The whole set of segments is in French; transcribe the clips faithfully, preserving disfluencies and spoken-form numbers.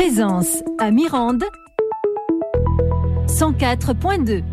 Présence à Mirande, cent quatre point deux.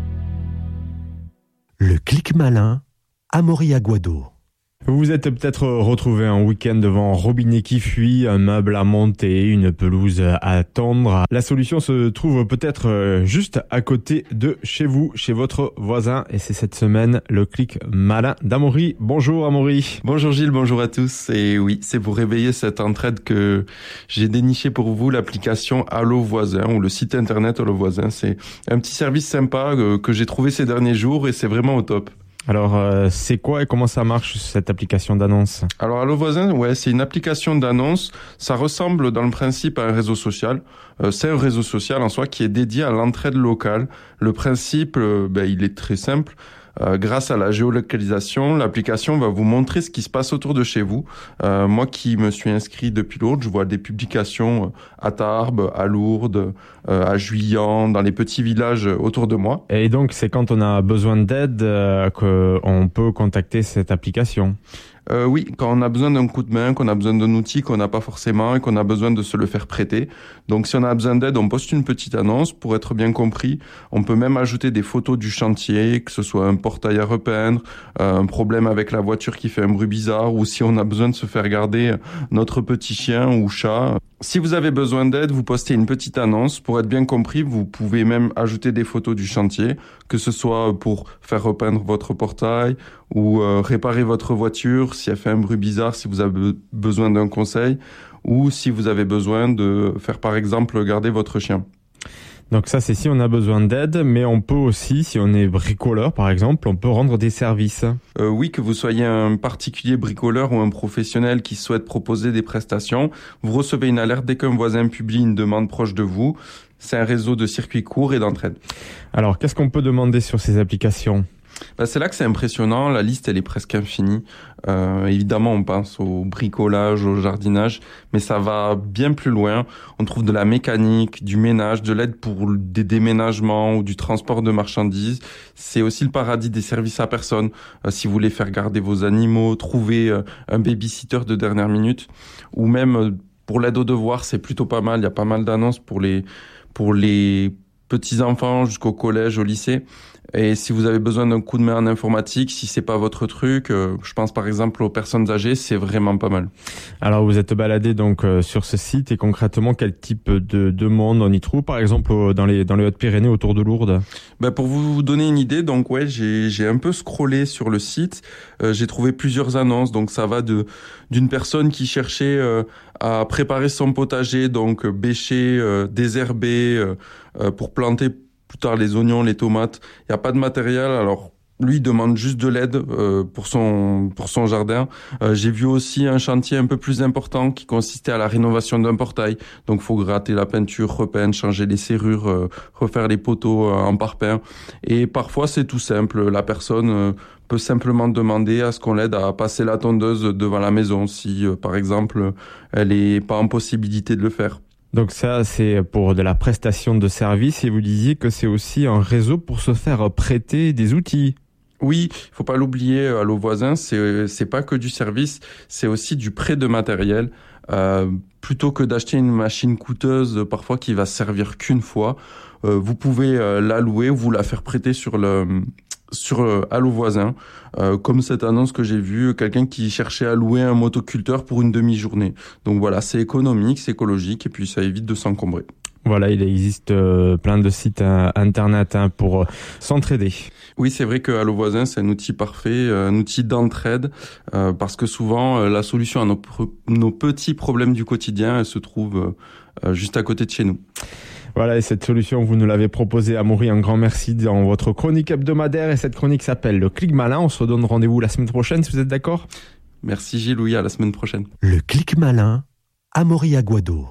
Le clic malin, Amaury Aguado. Vous vous êtes peut-être retrouvé un week-end devant un robinet qui fuit, un meuble à monter, une pelouse à tondre. La solution se trouve peut-être juste à côté de chez vous, chez votre voisin. Et c'est cette semaine le clic malin d'Amaury. Bonjour Amaury. Bonjour Gilles, bonjour à tous. Et oui, c'est pour réveiller cette entraide que j'ai déniché pour vous l'application Allo Voisin ou le site internet Allo Voisin. C'est un petit service sympa que j'ai trouvé ces derniers jours et c'est vraiment au top. Alors, euh, c'est quoi et comment ça marche cette application d'annonce ? Alors, Allo Voisin, ouais, c'est une application d'annonce. Ça ressemble dans le principe à un réseau social. Euh, c'est un réseau social en soi qui est dédié à l'entraide locale. Le principe, euh, ben, il est très simple. Euh, grâce à la géolocalisation, l'application va vous montrer ce qui se passe autour de chez vous. Euh, moi qui me suis inscrit depuis Lourdes, je vois des publications à Tarbes, à Lourdes, euh, à Juillan, dans les petits villages autour de moi. Et donc, c'est quand on a besoin d'aide euh, qu'on peut contacter cette application ? Euh, oui, quand on a besoin d'un coup de main, qu'on a besoin d'un outil qu'on n'a pas forcément et qu'on a besoin de se le faire prêter. Donc si on a besoin d'aide, on poste une petite annonce pour être bien compris. On peut même ajouter des photos du chantier, que ce soit un portail à repeindre, euh, un problème avec la voiture qui fait un bruit bizarre ou si on a besoin de se faire garder notre petit chien ou chat. Si vous avez besoin d'aide, vous postez une petite annonce. Pour être bien compris, vous pouvez même ajouter des photos du chantier, que ce soit pour faire repeindre votre portail ou euh, réparer votre voiture si elle fait un bruit bizarre, si vous avez besoin d'un conseil ou si vous avez besoin de faire par exemple garder votre chien. Donc ça, c'est si on a besoin d'aide, mais on peut aussi, si on est bricoleur par exemple, on peut rendre des services. Euh, oui, que vous soyez un particulier bricoleur ou un professionnel qui souhaite proposer des prestations, vous recevez une alerte dès qu'un voisin publie une demande proche de vous. C'est un réseau de circuits courts et d'entraide. Alors, qu'est-ce qu'on peut demander sur ces applications ? Ben, c'est là que c'est impressionnant, la liste elle est presque infinie. Euh, évidemment on pense au bricolage, au jardinage, mais ça va bien plus loin. On trouve de la mécanique, du ménage, de l'aide pour des déménagements ou du transport de marchandises. C'est aussi le paradis des services à personne. Euh, si vous voulez faire garder vos animaux, trouver euh, un baby-sitter de dernière minute, ou même euh, pour l'aide aux devoirs, c'est plutôt pas mal. Il y a pas mal d'annonces pour les pour les petits enfants jusqu'au collège, au lycée. Et si vous avez besoin d'un coup de main en informatique, si c'est pas votre truc, euh, je pense par exemple aux personnes âgées, c'est vraiment pas mal. Alors vous êtes baladé donc euh, sur ce site et concrètement quel type de demande on y trouve par exemple euh, dans les dans les Hautes-Pyrénées autour de Lourdes ? Ben pour vous donner une idée, donc ouais, j'ai j'ai un peu scrollé sur le site, euh, j'ai trouvé plusieurs annonces, donc ça va de d'une personne qui cherchait euh, à préparer son potager, donc euh, bêcher, euh, désherber euh, euh, pour planter plus tard les oignons, les tomates. Il n'y a pas de matériel, alors lui il demande juste de l'aide euh, pour son pour son jardin. Euh, j'ai vu aussi un chantier un peu plus important qui consistait à la rénovation d'un portail. Donc faut gratter la peinture, repeindre, changer les serrures, euh, refaire les poteaux euh, en parpaing. Et parfois c'est tout simple, la personne euh, peut simplement demander à ce qu'on l'aide à passer la tondeuse devant la maison si euh, par exemple elle est pas en possibilité de le faire. Donc ça, c'est pour de la prestation de services et vous disiez que c'est aussi un réseau pour se faire prêter des outils. Oui, il faut pas l'oublier, Allo Voisin, c'est c'est pas que du service, c'est aussi du prêt de matériel. Euh, plutôt que d'acheter une machine coûteuse, parfois qui va servir qu'une fois, euh, vous pouvez euh, la louer ou vous la faire prêter sur le sur euh, Allo Voisin, euh, comme cette annonce que j'ai vue, quelqu'un qui cherchait à louer un motoculteur pour une demi-journée. Donc voilà, c'est économique, c'est écologique et puis ça évite de s'encombrer. Voilà, il existe euh, plein de sites euh, internet hein, pour euh, s'entraider. Oui, c'est vrai que Allo Voisin, c'est un outil parfait, euh, un outil d'entraide, euh, parce que souvent, euh, la solution à nos, nos petits problèmes du quotidien, elle se trouve euh, juste à côté de chez nous. Voilà, et cette solution, vous nous l'avez proposée, Amaury, un grand merci dans votre chronique hebdomadaire. Et cette chronique s'appelle Le Clic Malin. On se donne rendez-vous la semaine prochaine, si vous êtes d'accord ? Merci Gilles, oui, à la semaine prochaine. Le Clic Malin, Amaury Aguado.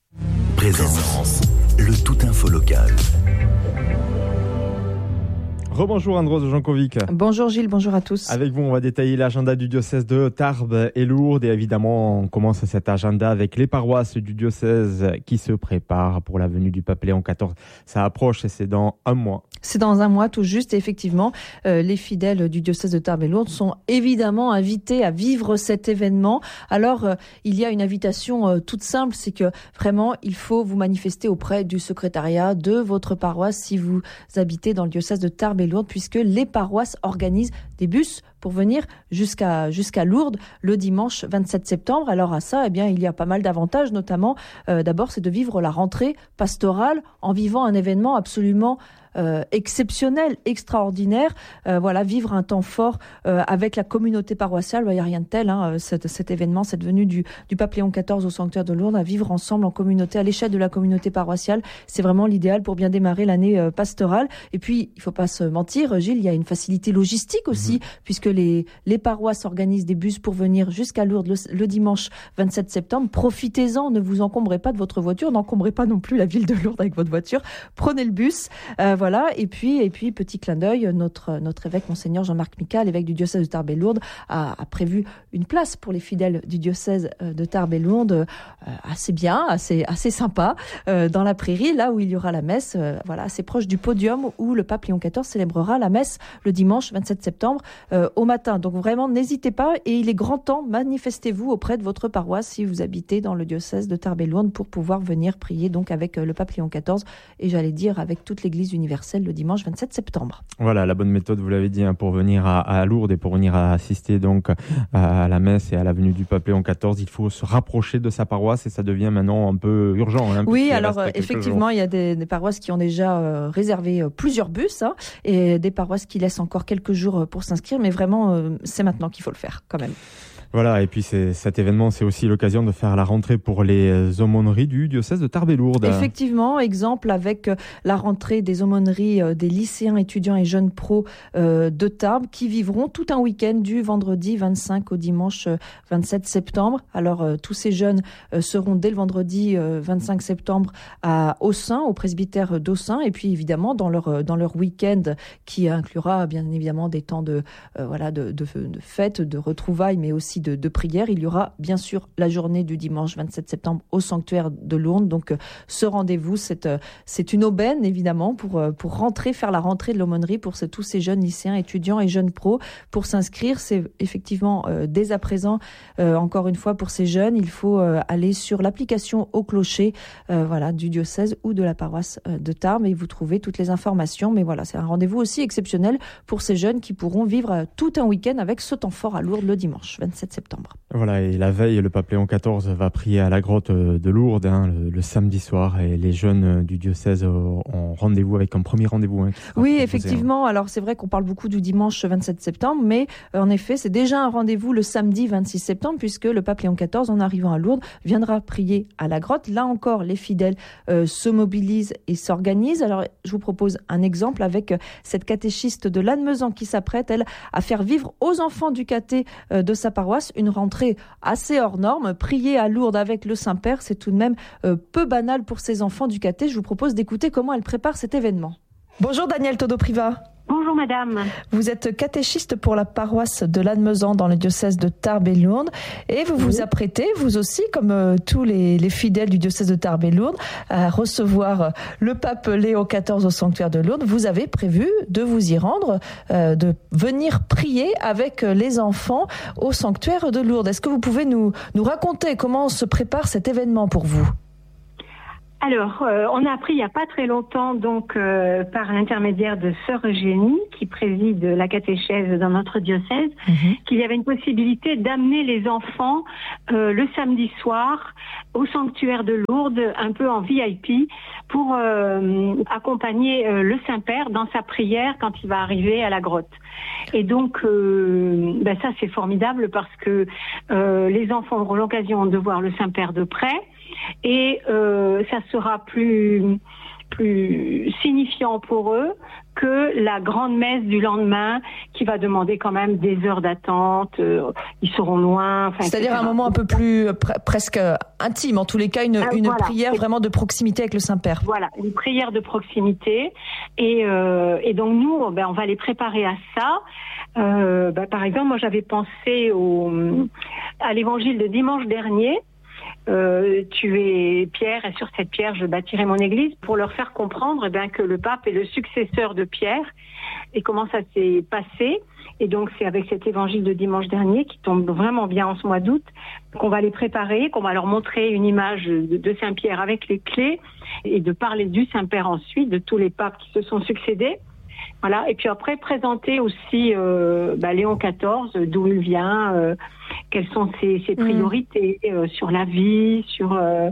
Présence, le tout info local. Rebonjour Andros Jankovic. Bonjour Gilles, bonjour à tous. Avec vous, on va détailler l'agenda du diocèse de Tarbes et Lourdes. Et évidemment, on commence cet agenda avec les paroisses du diocèse qui se préparent pour la venue du pape Léon quatorze. Ça approche et c'est dans un mois. C'est dans un mois tout juste et effectivement, euh, les fidèles du diocèse de Tarbes et Lourdes sont évidemment invités à vivre cet événement. Alors, euh, il y a une invitation euh, toute simple, c'est que vraiment, il faut vous manifester auprès du secrétariat de votre paroisse si vous habitez dans le diocèse de Tarbes et Lourdes, puisque les paroisses organisent des bus pour venir jusqu'à jusqu'à Lourdes le dimanche vingt-sept septembre. Alors à ça, eh bien, il y a pas mal d'avantages, notamment, euh, d'abord, c'est de vivre la rentrée pastorale en vivant un événement absolument Euh, exceptionnel, extraordinaire. Euh, voilà, vivre un temps fort euh, avec la communauté paroissiale. Il n'y a rien de tel. Hein, cet, cet événement, cette venue du, du pape Léon quatorze au sanctuaire de Lourdes, à vivre ensemble en communauté, à l'échelle de la communauté paroissiale. C'est vraiment l'idéal pour bien démarrer l'année euh, pastorale. Et puis, il ne faut pas se mentir, Gilles, il y a une facilité logistique aussi, mmh. puisque les, les paroisses organisent des bus pour venir jusqu'à Lourdes le, le dimanche vingt-sept septembre. Profitez-en, ne vous encombrez pas de votre voiture, n'encombrez pas non plus la ville de Lourdes avec votre voiture. Prenez le bus. Euh, voilà. Voilà, et puis, et puis, petit clin d'œil, notre, notre évêque, Monseigneur Jean-Marc Mical, évêque du diocèse de Tarbes et Lourdes, a, a prévu une place pour les fidèles du diocèse de Tarbes et Lourdes, euh, assez bien, assez, assez sympa, euh, dans la prairie, là où il y aura la messe, euh, voilà, assez proche du podium où le pape Léon quatorze célébrera la messe le dimanche vingt-sept septembre euh, au matin. Donc vraiment, n'hésitez pas, et il est grand temps, manifestez-vous auprès de votre paroisse si vous habitez dans le diocèse de Tarbes et Lourdes pour pouvoir venir prier donc avec euh, le pape Léon quatorze et j'allais dire avec toute l'Église universelle le dimanche vingt-sept septembre. Voilà, la bonne méthode, vous l'avez dit, hein, pour venir à, à Lourdes et pour venir à assister donc à la messe et à la venue du pape Léon quatorze, il faut se rapprocher de sa paroisse et ça devient maintenant un peu urgent. Hein, oui, alors effectivement, jours. il y a des, des paroisses qui ont déjà euh, réservé euh, plusieurs bus hein, et des paroisses qui laissent encore quelques jours pour s'inscrire, mais vraiment, euh, c'est maintenant qu'il faut le faire quand même. Voilà, et puis c'est, cet événement, c'est aussi l'occasion de faire la rentrée pour les aumôneries du diocèse de Tarbes et Lourdes. Effectivement, exemple avec la rentrée des aumôneries des lycéens, étudiants et jeunes pros de Tarbes qui vivront tout un week-end du vendredi vingt-cinq au dimanche vingt-sept septembre. Alors tous ces jeunes seront dès le vendredi vingt-cinq septembre à Aussin, au presbytère d'Aussin, et puis évidemment dans leur dans leur week-end qui inclura bien évidemment des temps de euh, voilà de, de de fêtes, de retrouvailles, mais aussi De, de prière. Il y aura bien sûr la journée du dimanche vingt-sept septembre au sanctuaire de Lourdes. Donc ce rendez-vous, c'est, c'est une aubaine évidemment pour, pour rentrer, faire la rentrée de l'aumônerie pour ce, tous ces jeunes lycéens, étudiants et jeunes pros. Pour s'inscrire, c'est effectivement euh, dès à présent, euh, encore une fois pour ces jeunes, il faut euh, aller sur l'application Au Clocher euh, voilà, du diocèse ou de la paroisse euh, de Tarbes et vous trouvez toutes les informations. Mais voilà, c'est un rendez-vous aussi exceptionnel pour ces jeunes qui pourront vivre euh, tout un week-end avec ce temps fort à Lourdes le dimanche vingt-sept septembre. Voilà, et la veille, le pape Léon quatorze va prier à la grotte de Lourdes hein, le, le samedi soir et les jeunes du diocèse ont rendez-vous avec un premier rendez-vous. Hein, oui, effectivement. Hein. Alors c'est vrai qu'on parle beaucoup du dimanche vingt-sept septembre, mais euh, en effet, c'est déjà un rendez-vous le samedi vingt-six septembre puisque le pape Léon quatorze, en arrivant à Lourdes, viendra prier à la grotte. Là encore, les fidèles euh, se mobilisent et s'organisent. Alors je vous propose un exemple avec euh, cette catéchiste de Lannemezan qui s'apprête, elle, à faire vivre aux enfants du caté euh, de sa paroisse une rentrée assez hors norme. Prier à Lourdes avec le Saint-Père, c'est tout de même euh, peu banal pour ces enfants du caté. Je vous propose d'écouter comment elle prépare cet événement. Bonjour Danielle Todo-Priva. Bonjour madame. Vous êtes catéchiste pour la paroisse de Lannemezan dans le diocèse de Tarbes et Lourdes et vous vous apprêtez, vous aussi, comme euh, tous les, les fidèles du diocèse de Tarbes et Lourdes, à recevoir euh, le pape Léon quatorze au sanctuaire de Lourdes. Vous avez prévu de vous y rendre, euh, de venir prier avec les enfants au sanctuaire de Lourdes. Est-ce que vous pouvez nous, nous raconter comment se prépare cet événement pour vous ? Alors, euh, on a appris il n'y a pas très longtemps, donc euh, par l'intermédiaire de Sœur Eugénie, qui préside la catéchèse dans notre diocèse, mmh. qu'il y avait une possibilité d'amener les enfants euh, le samedi soir au sanctuaire de Lourdes, un peu en V I P, pour euh, accompagner euh, le Saint-Père dans sa prière quand il va arriver à la grotte. Et donc, euh, ben ça c'est formidable parce que euh, les enfants auront l'occasion de voir le Saint-Père de près. Et euh, ça sera plus plus signifiant pour eux que la grande messe du lendemain qui va demander quand même des heures d'attente, euh, ils seront loin. Enfin, c'est-à-dire et cetera un moment un peu plus pre- presque intime, en tous les cas une, ah, une voilà. prière vraiment de proximité avec le Saint-Père. Voilà, une prière de proximité et, euh, et donc nous, ben, on va les préparer à ça. Euh, ben, par exemple, moi j'avais pensé au, à l'évangile de dimanche dernier. euh, tuer Pierre et sur cette pierre je bâtirai mon église, pour leur faire comprendre eh bien, que le pape est le successeur de Pierre et comment ça s'est passé. Et donc c'est avec cet évangile de dimanche dernier qui tombe vraiment bien en ce mois d'août qu'on va les préparer, qu'on va leur montrer une image de, de Saint-Pierre avec les clés et de parler du Saint-Père ensuite, de tous les papes qui se sont succédés. Voilà. Et puis après présenter aussi euh, bah, Léon quatorze, d'où il vient, euh, quelles sont ses, ses priorités mmh. euh, sur la vie, sur euh,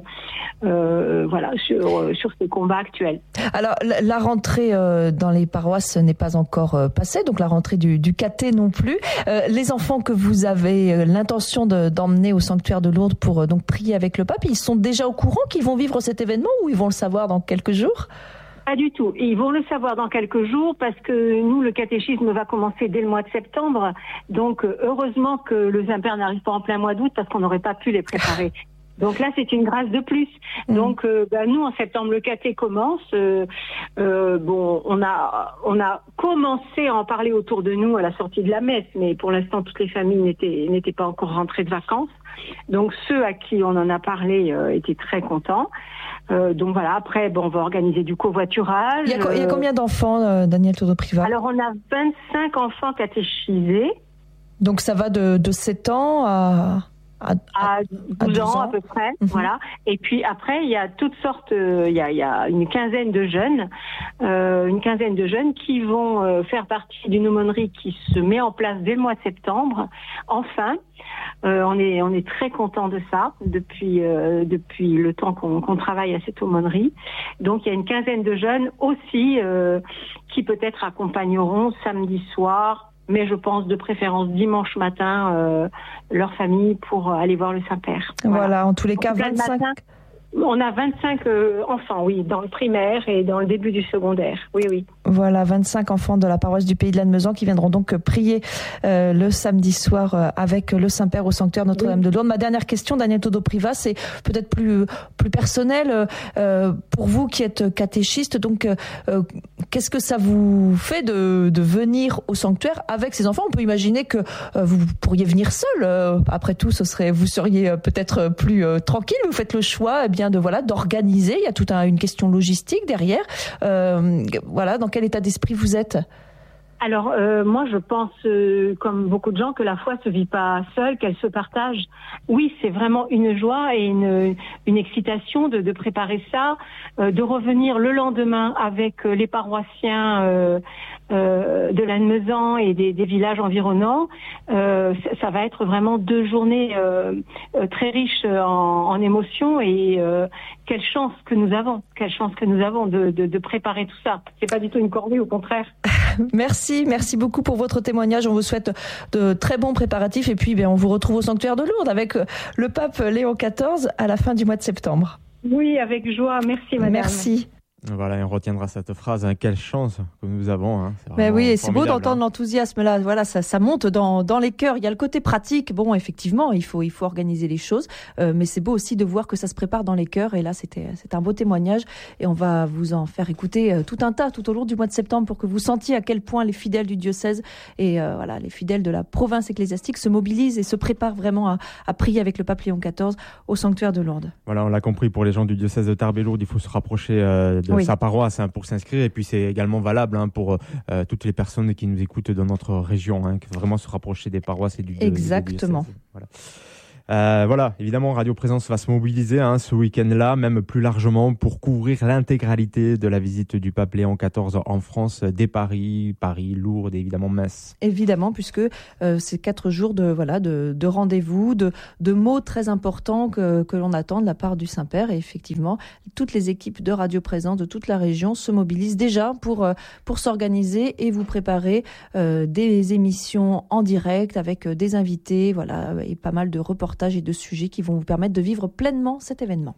euh, voilà, sur euh, sur ses combats actuels. Alors la, la rentrée euh, dans les paroisses n'est pas encore euh, passée, donc la rentrée du, du caté non plus. Euh, les enfants que vous avez euh, l'intention de, d'emmener au sanctuaire de Lourdes pour euh, donc prier avec le pape, ils sont déjà au courant qu'ils vont vivre cet événement ou ils vont le savoir dans quelques jours? Pas du tout. Ils vont le savoir dans quelques jours parce que nous, le catéchisme va commencer dès le mois de septembre. Donc, heureusement que le Saint-Père n'arrive pas en plein mois d'août parce qu'on n'aurait pas pu les préparer. Donc là, c'est une grâce de plus. Mmh. Donc, euh, bah, nous, en septembre, le caté commence. Euh, euh, bon, on a, on a commencé à en parler autour de nous à la sortie de la messe, mais pour l'instant, toutes les familles n'étaient, n'étaient pas encore rentrées de vacances. Donc, ceux à qui on en a parlé euh, étaient très contents. Euh, donc voilà, après, bon, on va organiser du covoiturage. Il y a, co- il y a combien d'enfants, euh, Daniel Todo-Privat ? Alors, on a vingt-cinq enfants catéchisés. Donc, ça va de, de sept ans à... À, à, douze, douze ans, ans à peu près, mmh. voilà. Et puis après, il y a toutes sortes, euh, il y a, il y a une quinzaine de jeunes, euh, une quinzaine de jeunes qui vont euh, faire partie d'une aumônerie qui se met en place dès le mois de septembre. Enfin, euh, on est on est très content de ça depuis euh, depuis le temps qu'on, qu'on travaille à cette aumônerie. Donc il y a une quinzaine de jeunes aussi euh, qui peut-être accompagneront samedi soir, mais je pense de préférence dimanche matin, euh, leur famille pour aller voir le Saint-Père. Voilà, voilà en tous les cas, en vingt-cinq... Matin, on a vingt-cinq euh, enfants, oui, dans le primaire et dans le début du secondaire, oui, oui. Voilà, vingt-cinq enfants de la paroisse du Pays de Lannemezan qui viendront donc prier euh, le samedi soir euh, avec le Saint-Père au sanctuaire Notre-Dame oui. de Lourdes. Ma dernière question, Daniel Todo-Privat, c'est peut-être plus plus personnel euh, pour vous qui êtes catéchiste. Donc, euh, qu'est-ce que ça vous fait de, de venir au sanctuaire avec ces enfants ? On peut imaginer que euh, vous pourriez venir seul. Euh, après tout, ce serait, vous seriez euh, peut-être plus euh, tranquille. Vous faites le choix, eh bien, de voilà, d'organiser. Il y a toute un, une question logistique derrière. Euh, voilà, dans quel état d'esprit vous êtes ? Alors euh, moi je pense euh, comme beaucoup de gens que la foi se vit pas seule, qu'elle se partage. Oui, c'est vraiment une joie et une une excitation de, de préparer ça, euh, de revenir le lendemain avec euh, les paroissiens euh, euh, de Lannemezan et des, des villages environnants. Euh, ça, ça va être vraiment deux journées euh, euh, très riches en, en émotions et euh, quelle chance que nous avons, quelle chance que nous avons de, de, de préparer tout ça. C'est pas du tout une corvée, au contraire. Merci, merci beaucoup pour votre témoignage. On vous souhaite de très bons préparatifs et puis bien, on vous retrouve au sanctuaire de Lourdes avec le pape Léon quatorze à la fin du mois de septembre. Oui, avec joie. Merci, madame. Merci. Voilà, et on retiendra cette phrase. Hein. Quelle chance que nous avons. Hein. C'est ben oui, et c'est beau d'entendre hein. l'enthousiasme là. Voilà, ça, ça monte dans dans les cœurs. Il y a le côté pratique. Bon, effectivement, il faut il faut organiser les choses, euh, mais c'est beau aussi de voir que ça se prépare dans les cœurs. Et là, c'était c'est un beau témoignage. Et on va vous en faire écouter euh, tout un tas tout au long du mois de septembre pour que vous sentiez à quel point les fidèles du diocèse et euh, voilà les fidèles de la province ecclésiastique se mobilisent et se préparent vraiment à, à prier avec le pape Léon quatorze au sanctuaire de Lourdes. Voilà, on l'a compris. Pour les gens du diocèse de Tarbes et Lourdes, il faut se rapprocher euh, de oui. sa paroisse. Hein, pour s'inscrire et puis c'est également valable hein, pour euh, toutes les personnes qui nous écoutent dans notre région, hein, vraiment se rapprocher des paroisses et du exactement. Du voilà. Euh, voilà, évidemment, Radio Présence va se mobiliser hein, ce week-end-là, même plus largement, pour couvrir l'intégralité de la visite du pape Léon quatorze en France, dès Paris, Paris, Lourdes et évidemment Metz. Évidemment, puisque euh, c'est quatre jours de voilà de, de rendez-vous, de, de mots très importants que, que l'on attend de la part du Saint-Père. Et effectivement, toutes les équipes de Radio Présence de toute la région se mobilisent déjà pour euh, pour s'organiser et vous préparer euh, des émissions en direct avec des invités, voilà, et pas mal de reportages et de sujets qui vont vous permettre de vivre pleinement cet événement.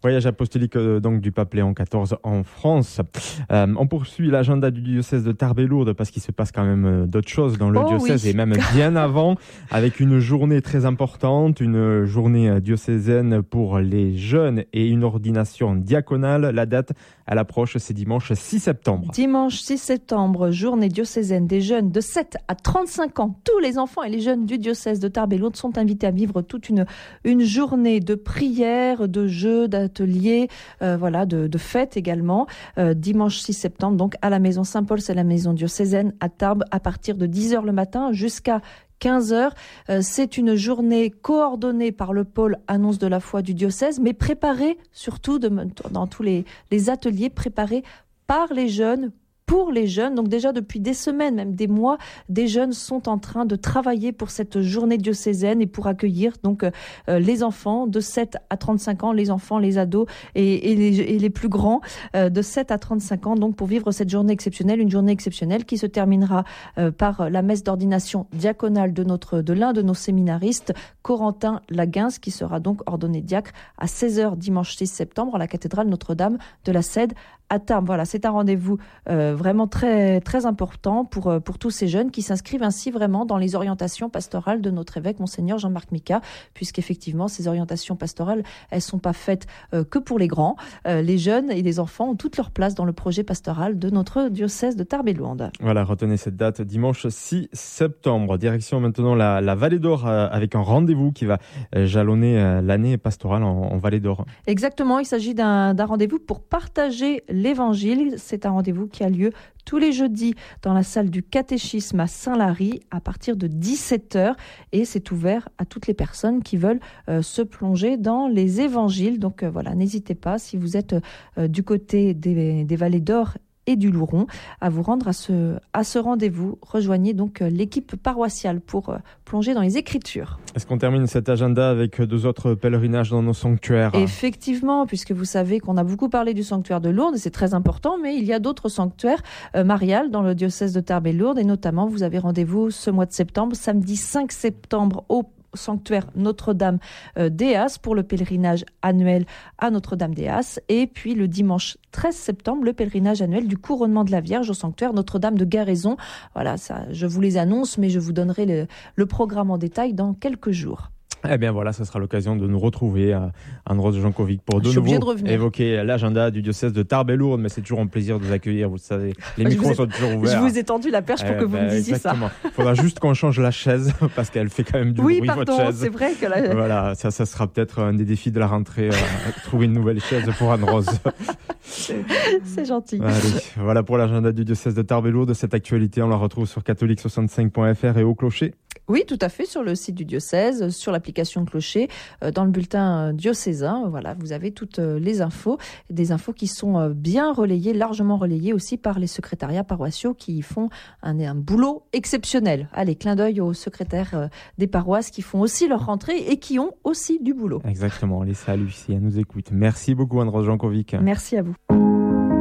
Voyage apostolique euh, donc du pape Léon quatorze en France. Euh, on poursuit l'agenda du diocèse de Tarbes-et-Lourdes parce qu'il se passe quand même euh, d'autres choses dans le oh, diocèse oui. et même bien avant, avec une journée très importante, une journée diocésaine pour les jeunes et une ordination diaconale. La date, elle approche, c'est dimanche six septembre. Dimanche six septembre, journée diocésaine des jeunes de sept à trente-cinq ans. Tous les enfants et les jeunes du diocèse de Tarbes-et-Lourdes sont invités à vivre toute une, une journée de prières, de jeux, d'ateliers, euh, voilà, de, de fêtes également. Euh, dimanche six septembre, donc à la maison Saint-Paul, c'est la maison diocésaine à Tarbes, à partir de dix heures le matin jusqu'à quinze heures. Euh, c'est une journée coordonnée par le pôle Annonce de la foi du diocèse, mais préparée surtout de, dans tous les, les ateliers, préparés par les jeunes, pour les jeunes. Donc déjà depuis des semaines, même des mois, des jeunes sont en train de travailler pour cette journée diocésaine et pour accueillir donc euh, les enfants de sept à trente-cinq ans, les enfants, les ados et, et, les, et les plus grands euh, de sept à trente-cinq ans, donc pour vivre cette journée exceptionnelle, une journée exceptionnelle qui se terminera euh, par la messe d'ordination diaconale de notre de l'un de nos séminaristes, Corentin Laguince, qui sera donc ordonné diacre à seize heures dimanche six septembre à la cathédrale Notre-Dame de la Cède à Tarbes. Voilà, c'est un rendez-vous euh, vraiment très très important pour pour tous ces jeunes qui s'inscrivent ainsi vraiment dans les orientations pastorales de notre évêque Monseigneur Jean-Marc Micas, puisqu'effectivement ces orientations pastorales, elles sont pas faites euh, que pour les grands. Euh, les jeunes et les enfants ont toute leur place dans le projet pastoral de notre diocèse de Tarbes-et-Lourdes. Voilà, retenez cette date, dimanche six septembre. Direction maintenant la, la Vallée d'Or euh, avec un rendez-vous qui va euh, jalonner euh, l'année pastorale en, en Vallée d'Or. Exactement, il s'agit d'un, d'un rendez-vous pour partager l'Évangile. C'est un rendez-vous qui a lieu tous les jeudis dans la salle du catéchisme à Saint-Lary à partir de dix-sept heures et c'est ouvert à toutes les personnes qui veulent euh, se plonger dans les évangiles. Donc euh, voilà, n'hésitez pas si vous êtes euh, du côté des, des Vallées d'Or et du Louron à vous rendre à ce, à ce rendez-vous. Rejoignez donc l'équipe paroissiale pour euh, plonger dans les Écritures. Est-ce qu'on termine cet agenda avec deux autres pèlerinages dans nos sanctuaires ? Effectivement, puisque vous savez qu'on a beaucoup parlé du sanctuaire de Lourdes, et c'est très important, mais il y a d'autres sanctuaires euh, mariales dans le diocèse de Tarbes-et-Lourdes, et notamment vous avez rendez-vous ce mois de septembre, samedi cinq septembre au sanctuaire Notre-Dame euh, d'Éas pour le pèlerinage annuel à Notre-Dame d'Éas, et puis le dimanche treize septembre, le pèlerinage annuel du couronnement de la Vierge au sanctuaire Notre-Dame de Garaison. Voilà, ça, je vous les annonce, mais je vous donnerai le, le programme en détail dans quelques jours. Eh bien voilà, ce sera l'occasion de nous retrouver à Andros Jankovic pour de Je suis nouveau de évoquer l'agenda du diocèse de Tarbes-et-Lourdes, mais c'est toujours un plaisir de vous accueillir, vous le savez, les micros ai, sont toujours ouverts. Je vous ai tendu la perche pour eh que vous ben, me disiez exactement. ça. Il faudra juste qu'on change la chaise, parce qu'elle fait quand même du oui, bruit, pardon, votre chaise. c'est vrai que là... Voilà, ça, ça sera peut-être un des défis de la rentrée, euh, trouver une nouvelle chaise pour Andros. c'est, c'est gentil. Allez, voilà pour l'agenda du diocèse de Tarbes-et-Lourdes. Cette actualité, on la retrouve sur catholique soixante-cinq point f r et au clocher. Oui, tout à fait, sur le site du diocèse, sur l'application Clocher, dans le bulletin diocésain. Voilà, vous avez toutes les infos, des infos qui sont bien relayées, largement relayées aussi par les secrétariats paroissiaux qui font un, un boulot exceptionnel. Allez, clin d'œil aux secrétaires des paroisses qui font aussi leur rentrée et qui ont aussi du boulot. Exactement, les saluts si elles nous écoutent. Merci beaucoup Andros Jankovic. Merci à vous.